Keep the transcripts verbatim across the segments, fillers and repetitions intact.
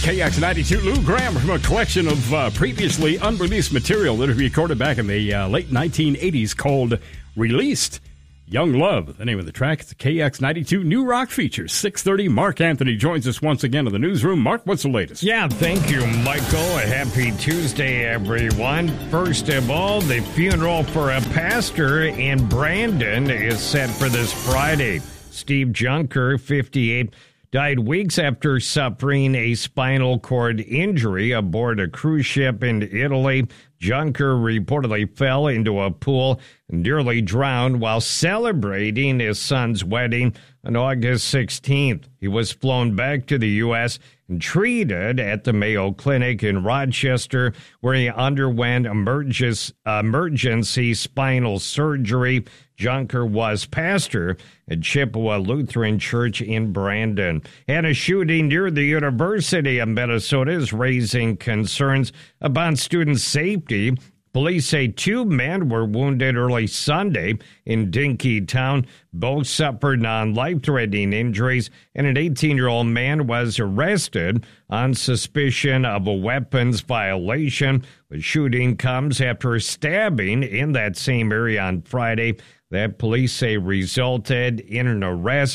K X ninety-two, Lou Gramm from a collection of uh, previously unreleased material that was recorded back in the uh, late nineteen eighties called Released. Young Love, the name of the track. It's the K X ninety-two New Rock Feature. six thirty, Mark Anthony joins us once again in the newsroom. Mark, what's the latest? Yeah, thank you, Michael. A happy Tuesday, everyone. First of all, the funeral for a pastor in Brandon is set for this Friday. Steve Junker, fifty-eight, died weeks after suffering a spinal cord injury aboard a cruise ship in Italy. Junker reportedly fell into a pool and nearly drowned while celebrating his son's wedding on August sixteenth. He was flown back to the U S and treated at the Mayo Clinic in Rochester, where he underwent emergency, emergency spinal surgery. Junker was pastor at Chippewa Lutheran Church in Brandon. And a shooting near the University of Minnesota is raising concerns about student safety. Police say two men were wounded early Sunday in Dinkytown. Both suffered non-life-threatening injuries, and an eighteen-year-old man was arrested on suspicion of a weapons violation. The shooting comes after a stabbing in that same area on Friday that police say resulted in an arrest.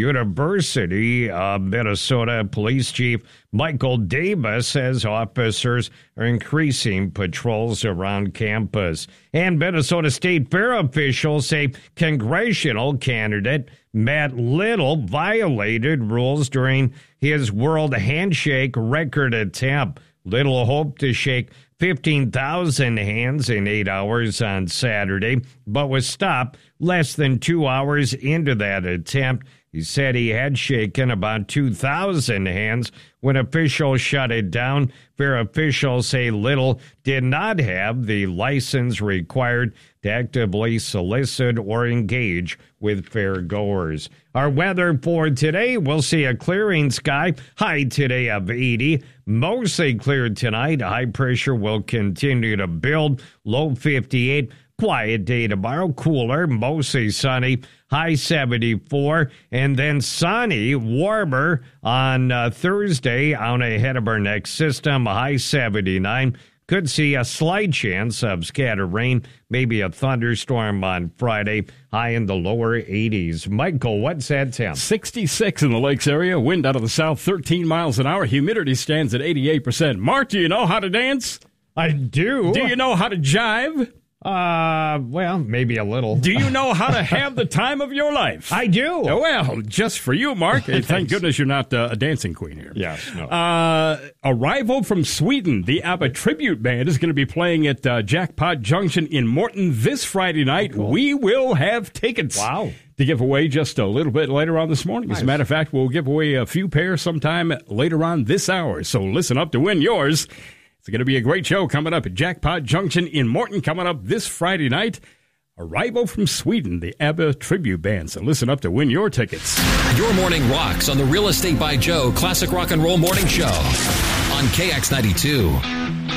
University of Minnesota Police Chief Michael Davis says officers are increasing patrols around campus. And Minnesota State Fair officials say congressional candidate Matt Little violated rules during his World Handshake record attempt. Little hoped to shake fifteen thousand hands in eight hours on Saturday, but was stopped less than two hours into that attempt. He said he had shaken about two thousand hands when officials shut it down. Fair officials say Little did not have the license required to actively solicit or engage with fairgoers. Our weather for today, we'll see a clearing sky, high today of eighty. Mostly clear tonight. High pressure will continue to build, low fifty-eight. Quiet day tomorrow, cooler, mostly sunny, high seventy-four, and then sunny, warmer on uh, Thursday out ahead of our next system, high seventy-nine. Could see a slight chance of scattered rain, maybe a thunderstorm on Friday, high in the lower eighties. Michael, what's that temp? sixty-six in the lakes area, wind out of the south, thirteen miles an hour, humidity stands at eighty-eight percent. Mark, do you know how to dance? I do. Do you know how to jive? Uh, well, maybe a little. Do you know how to have the time of your life? I do. Oh, well, just for you, Mark. Hey, thank goodness you're not uh, a dancing queen here. Yes. No. Uh, arrival from Sweden. The ABBA Tribute Band is going to be playing at uh, Jackpot Junction in Morton this Friday night. Oh, cool. We will have tickets. Wow. To give away just a little bit later on this morning. Nice. As a matter of fact, we'll give away a few pairs sometime later on this hour. So listen up to win yours. It's going to be a great show coming up at Jackpot Junction in Morton, coming up this Friday night. Arrival from Sweden, the ABBA Tribute Band. So listen up to win your tickets. Your morning rocks on the Real Estate by Joe Classic Rock and Roll Morning Show on K X ninety-two.